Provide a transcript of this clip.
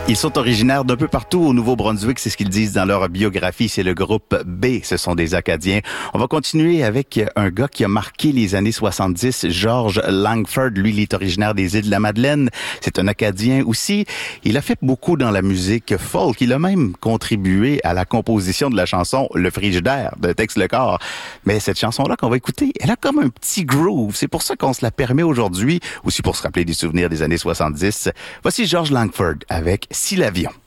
Ils sont originaires d'un peu partout au Nouveau-Brunswick, c'est ce qu'ils disent dans leur biographie. C'est le groupe B, ce sont des Acadiens. On va continuer avec un gars qui a marqué les années 70, George Langford. Lui, il est originaire des Îles-de-la-Madeleine. C'est un Acadien aussi. Il a fait beaucoup dans la musique folk. Il a même contribué à la composition de la chanson Le Frigidaire de Tex Le Corps. Mais cette chanson-là qu'on va écouter, elle a comme un petit groove. C'est pour ça qu'on se la permet aujourd'hui, aussi pour se rappeler des souvenirs des années 70. Voici George Langford avec Si l'avion.